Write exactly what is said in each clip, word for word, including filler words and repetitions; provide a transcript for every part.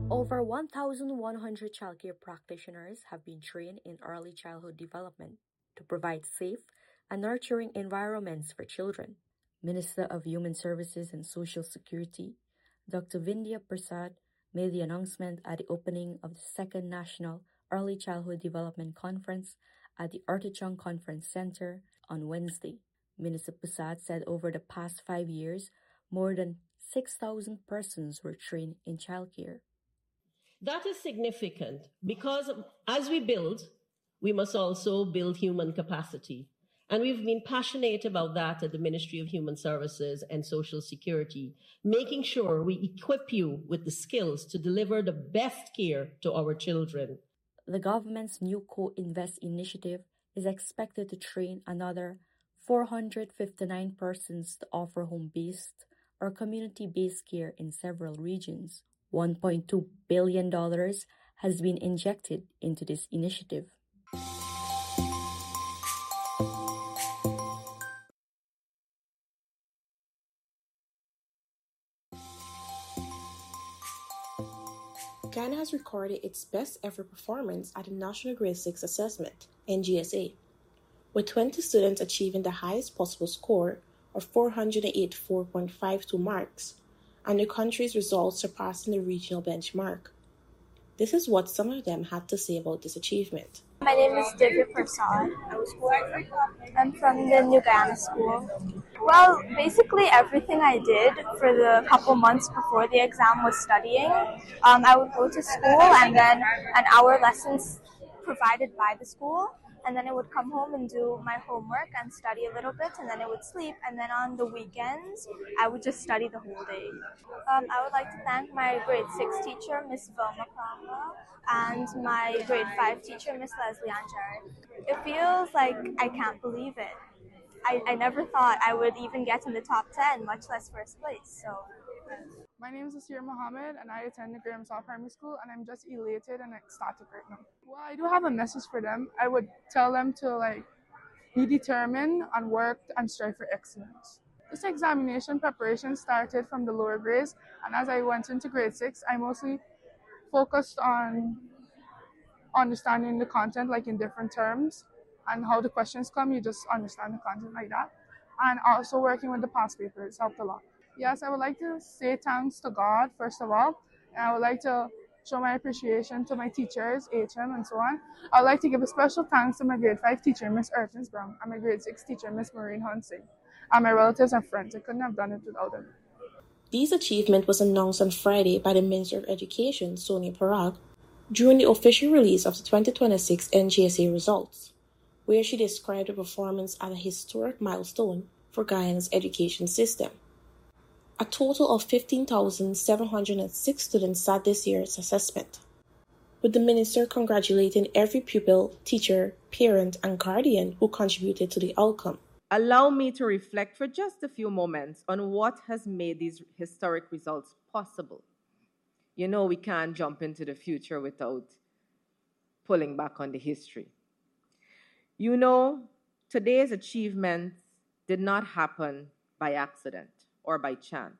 Over one thousand one hundred childcare practitioners have been trained in early childhood development to provide safe and nurturing environments for children. Minister of Human Services and Social Security, Doctor Vindhya Prasad, made the announcement at the opening of the second National Early Childhood Development Conference at the Artichon Conference Center on Wednesday. Minister Prasad said over the past five years, more than six thousand persons were trained in childcare. That is significant because as we build, we must also build human capacity. And we've been passionate about that at the Ministry of Human Services and Social Security, making sure we equip you with the skills to deliver the best care to our children. The government's new Co-Invest initiative is expected to train another four hundred fifty-nine persons to offer home-based or community-based care in several regions. one point two billion dollars has been injected into this initiative. Guyana has recorded its best ever performance at the National Grade six Assessment, N G S A, with twenty students achieving the highest possible score of four hundred eighty-four point five two marks, and the country's results surpassing the regional benchmark. This is what some of them had to say about this achievement. My name is Divya Prasad. I'm from the New Guyana School. Well, basically everything I did for the couple months before the exam was studying. Um, I would go to school and then an hour lessons provided by the school, and then I would come home and do my homework and study a little bit, and then I would sleep, and then on the weekends, I would just study the whole day. Um, I would like to thank my grade six teacher, Miss Vilma Krama, and my grade five teacher, Miss Leslie Anjari. It feels like I can't believe it. I, I never thought I would even get in the top ten, much less first place. So. My name is Asir Mohammed, and I attend the Graham South Primary School, and I'm just elated and ecstatic right now. Well, I do have a message for them. I would tell them to like be determined and work and strive for excellence. This examination preparation started from the lower grades, and as I went into grade six, I mostly focused on understanding the content, like in different terms, and how the questions come, you just understand the content like that. And also working with the past papers helped a lot. Yes, I would like to say thanks to God, first of all, and I would like to show my appreciation to my teachers, H M, and so on. I would like to give a special thanks to my grade five teacher, Miss Ertins Brown, and my grade six teacher, Miss Maureen Hunsing, and my relatives and friends. I couldn't have done it without them. This achievement was announced on Friday by the Minister of Education, Sonia Parag, during the official release of the twenty twenty-six N G S A results, where she described the performance as a historic milestone for Guyana's education system. A total of fifteen thousand seven hundred six students sat this year's assessment, with the minister congratulating every pupil, teacher, parent, and guardian who contributed to the outcome. Allow me to reflect for just a few moments on what has made these historic results possible. You know, we can't jump into the future without pulling back on the history. You know, today's achievements did not happen by accident or by chance.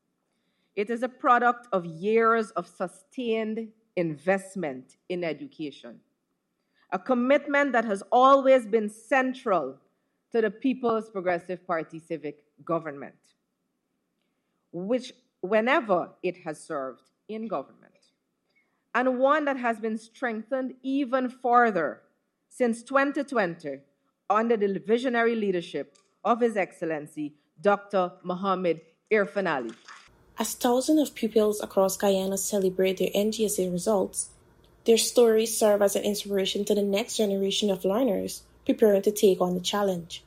It is a product of years of sustained investment in education, a commitment that has always been central to the People's Progressive Party civic government, which whenever it has served in government, and one that has been strengthened even further since twenty twenty under the visionary leadership of His Excellency, Doctor Mohamed Irfaan Ali. As thousands of pupils across Guyana celebrate their N G S A results, their stories serve as an inspiration to the next generation of learners preparing to take on the challenge.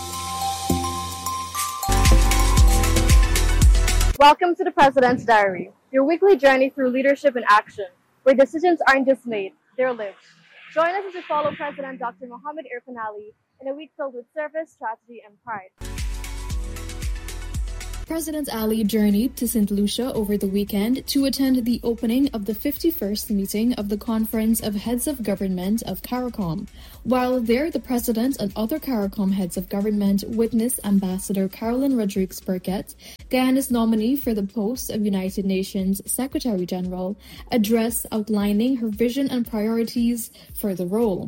Welcome to the President's Diary, your weekly journey through leadership in action, where decisions aren't just made, they're lived. Join us as we follow President Doctor Mohamed Irfaan Ali in a week filled with service, strategy, and pride. President Ali journeyed to Saint Lucia over the weekend to attend the opening of the fifty-first meeting of the Conference of Heads of Government of CARICOM. While there, the President and other CARICOM heads of government witnessed Ambassador Carolyn Rodriguez Burkett, Guyana's nominee for the post of United Nations Secretary General, address outlining her vision and priorities for the role.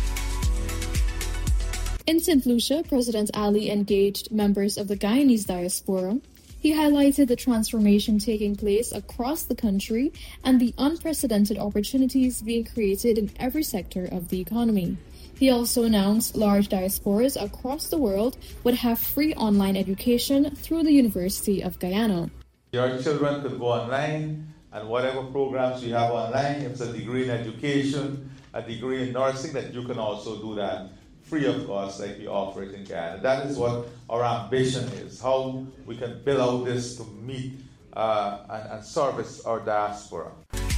In Saint Lucia, President Ali engaged members of the Guyanese diaspora. He highlighted the transformation taking place across the country and the unprecedented opportunities being created in every sector of the economy. He also announced large diasporas across the world would have free online education through the University of Guyana. Your children could go online, and whatever programs you have online, if it's a degree in education, a degree in nursing, that you can also do that free of cost, like we offer it in Guyana. That is what our ambition is, how we can build out this to meet uh, and, and service our diaspora.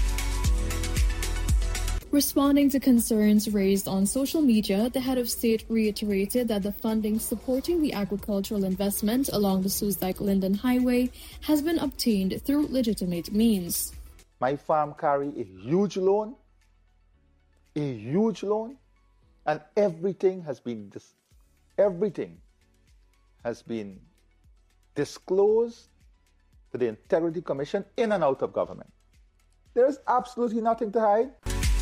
Responding to concerns raised on social media, the head of state reiterated that the funding supporting the agricultural investment along the Suzdijk-Linden Highway has been obtained through legitimate means. My farm carry a huge loan, a huge loan, and everything has been dis- everything has been disclosed to the Integrity Commission in and out of government. There is absolutely nothing to hide.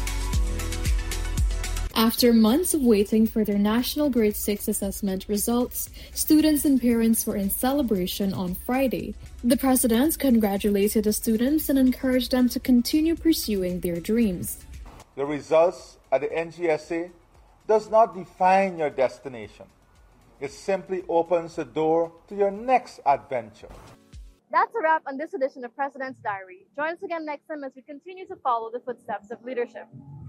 After months of waiting for their National Grade six assessment results, students and parents were in celebration on Friday. The president congratulated the students and encouraged them to continue pursuing their dreams. The results at the N G S A does not define your destination. It simply opens the door to your next adventure. That's a wrap on this edition of President's Diary. Join us again next time as we continue to follow the footsteps of leadership.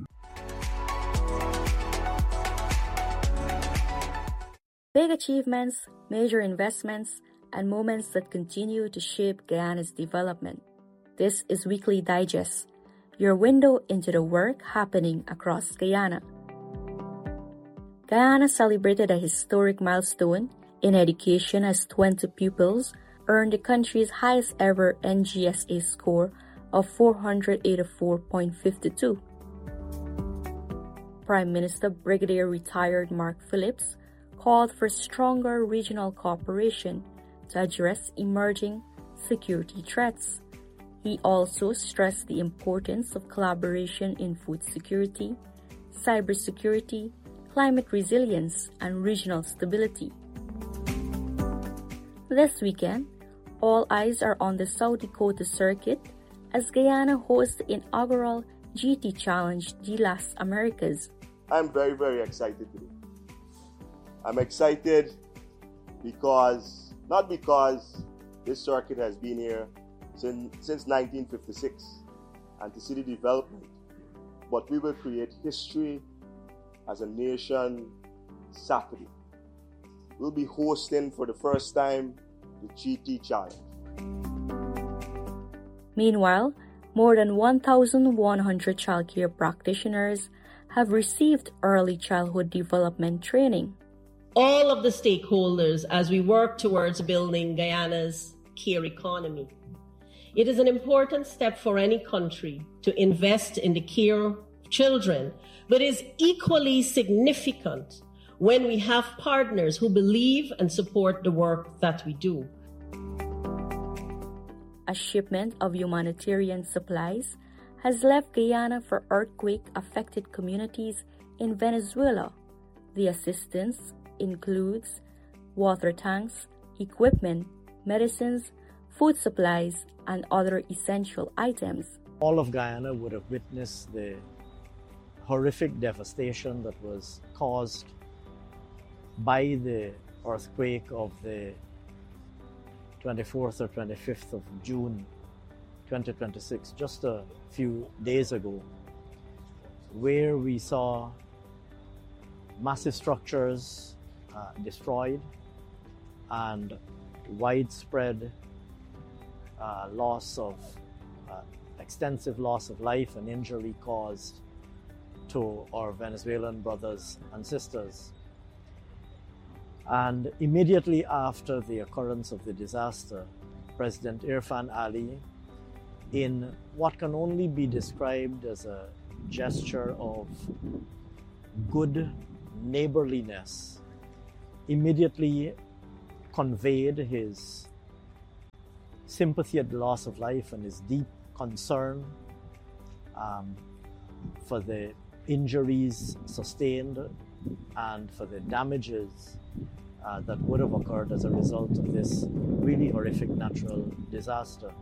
Big achievements, major investments, and moments that continue to shape Guyana's development. This is Weekly Digest, your window into the work happening across Guyana. Guyana celebrated a historic milestone in education as twenty pupils earned the country's highest ever N G S A score of four hundred eighty-four point five two. Prime Minister Brigadier Retired Mark Phillips called for stronger regional cooperation to address emerging security threats. He also stressed the importance of collaboration in food security, cybersecurity, climate resilience, and regional stability. This weekend, all eyes are on the South Dakota circuit as Guyana hosts the inaugural G T Challenge D Las Americas. I'm very, very excited today. I'm excited because, not because this circuit has been here since, since nineteen fifty-six and to see the development, but we will create history as a nation Saturday. We'll be hosting for the first time the G T Challenge. Meanwhile, more than one thousand one hundred childcare practitioners have received early childhood development training. All of the stakeholders as we work towards building Guyana's care economy. It is an important step for any country to invest in the care of children, but is equally significant when we have partners who believe and support the work that we do. A shipment of humanitarian supplies has left Guyana for earthquake-affected communities in Venezuela. The assistance includes water tanks, equipment, medicines, food supplies, and other essential items. All of Guyana would have witnessed the horrific devastation that was caused by the earthquake of the twenty-fourth or twenty-fifth of June twenty twenty-six, just a few days ago, where we saw massive structures uh, destroyed and widespread uh, loss of, uh, extensive loss of life and injury caused to our Venezuelan brothers and sisters. And immediately after the occurrence of the disaster, President Irfan Ali, in what can only be described as a gesture of good neighborliness, immediately conveyed his sympathy at the loss of life and his deep concern um, for the injuries sustained and for the damages uh, that would have occurred as a result of this really horrific natural disaster.